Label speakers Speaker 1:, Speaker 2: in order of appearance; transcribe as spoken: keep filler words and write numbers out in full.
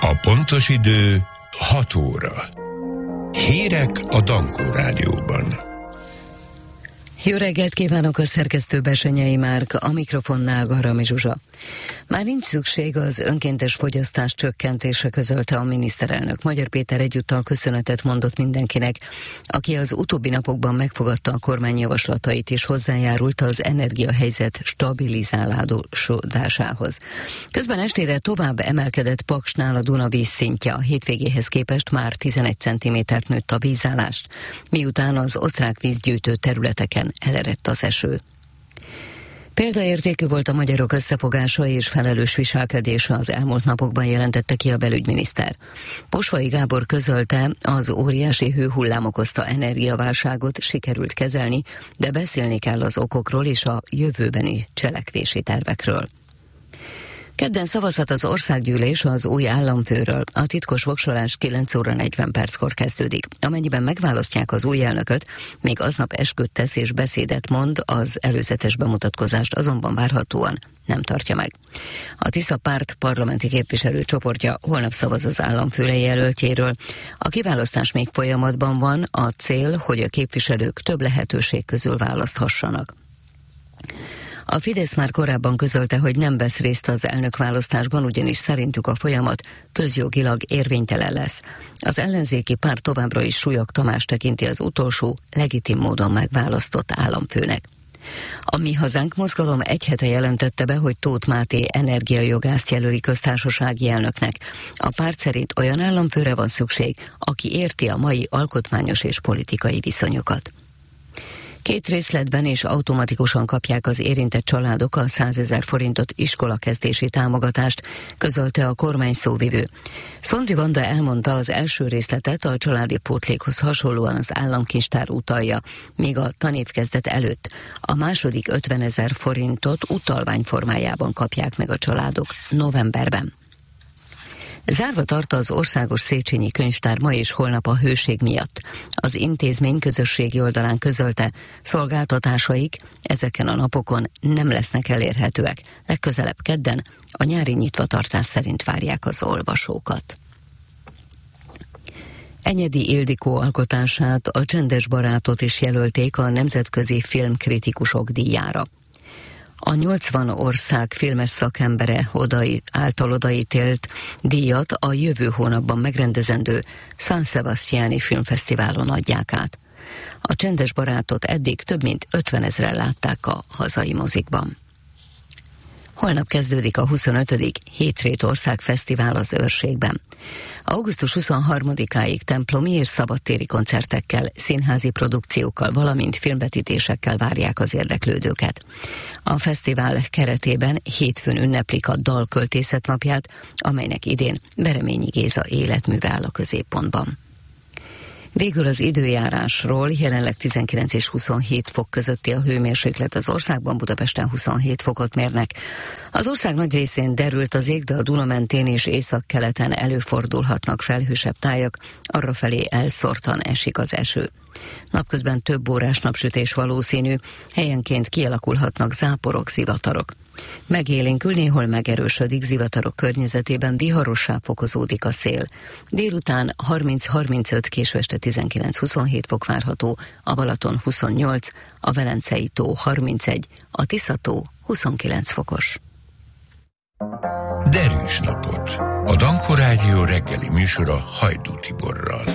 Speaker 1: A pontos idő hat óra. Hírek a Dankó Rádióban.
Speaker 2: Jó reggelt kívánok, a szerkesztő Besenyei Márk, a mikrofonnál Garami Zsuzsa. Már nincs szükség az önkéntes fogyasztás csökkentése, közölte a miniszterelnök. Magyar Péter egyúttal köszönetet mondott mindenkinek, aki az utóbbi napokban megfogadta a kormány javaslatait és hozzájárult az energiahelyzet stabilizálódásához. Közben estére tovább emelkedett Paksnál a Duna vízszintje, a hétvégéhez képest már tizenegy centimétert nőtt a vízállást, miután az osztrák vízgyűjtő területeken elerett az eső. Példaértékű volt a magyarok összefogása és felelős viselkedése, az elmúlt napokban jelentette ki a belügyminiszter. Posvai Gábor közölte, az óriási hőhullám okozta energiaválságot sikerült kezelni, de beszélni kell az okokról és a jövőbeni cselekvési tervekről. Kedden szavazhat az országgyűlés az új államfőről. A titkos voksolás kilenc óra negyven perckor kezdődik. Amennyiben megválasztják az új elnököt, még aznap esküt tesz és beszédet mond, az előzetes bemutatkozást azonban várhatóan nem tartja meg. A Tisza párt parlamenti képviselőcsoportja holnap szavaz az államfőre jelöltjéről. A kiválasztás még folyamatban van, a cél, hogy a képviselők több lehetőség közül választhassanak. A Fidesz már korábban közölte, hogy nem vesz részt az elnökválasztásban, ugyanis szerintük a folyamat közjogilag érvénytelen lesz. Az ellenzéki párt továbbra is Súlyog Tamás tekinti az utolsó, legitim módon megválasztott államfőnek. A Mi Hazánk mozgalom egy hete jelentette be, hogy Tóth Máté energiajogászt jelöli köztársasági elnöknek. A párt szerint olyan államfőre van szükség, aki érti a mai alkotmányos és politikai viszonyokat. Két részletben és automatikusan kapják az érintett családok a százezer forintot iskolakezdési támogatást, közölte a kormány szóvivő. Szondri Vanda elmondta, az első részletet a családi pótlékhoz hasonlóan az államkincstár utalja, míg a tanévkezdet előtt a második ötvenezer forintot utalvány formájában kapják meg a családok novemberben. Zárva tart az Országos Széchenyi Könyvtár ma és holnap a hőség miatt. Az intézmény közösségi oldalán közölte, szolgáltatásaik ezeken a napokon nem lesznek elérhetőek. Legközelebb kedden a nyári nyitvatartás szerint várják az olvasókat. Enyedi Ildikó alkotását, a Csendes barátot is jelölték a Nemzetközi Filmkritikusok díjára. A nyolcvan ország filmes szakembere odai, által odaítélt díjat a jövő hónapban megrendezendő San Sebastiani Filmfesztiválon adják át. A Csendes barátot eddig több mint ötvenezren látták a hazai mozikban. Holnap kezdődik a huszonötödik Hétrét Ország Fesztivál az Őrségben. augusztus huszonharmadikáig templomi és szabadtéri koncertekkel, színházi produkciókkal, valamint filmvetítésekkel várják az érdeklődőket. A fesztivál keretében hétfőn ünneplik a Dalköltészet napját, amelynek idén Bereményi Géza életműve áll a középpontban. Végül az időjárásról, jelenleg tizenkilenc és huszonhét fok közötti a hőmérséklet az országban, Budapesten huszonhét fokot mérnek. Az ország nagy részén derült az ég, de a Duna mentén és északkeleten előfordulhatnak felhősebb tájak, arrafelé elszórtan esik az eső. Napközben több órás napsütés valószínű, helyenként kialakulhatnak záporok, zivatarok. Megélénkül, néhol megerősödik, zivatarok környezetében viharossá fokozódik a szél. Délután harminc-harmincöt, késő este tizenkilenc-huszonhét fok várható, a Balaton huszonnyolc, a Velencei tó harmincegy, a Tisza-tó huszonkilenc fokos.
Speaker 1: Derűs napot! A Dankó Rádió reggeli műsora Hajdú Tiborral.